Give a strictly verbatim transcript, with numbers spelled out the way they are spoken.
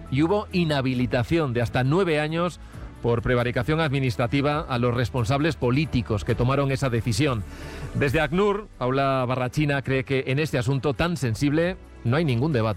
y hubo inhabilitación de hasta nueve años por prevaricación administrativa a los responsables políticos que tomaron esa decisión. Desde ACNUR, Paula Barrachina cree que en este asunto tan sensible no hay ningún debate.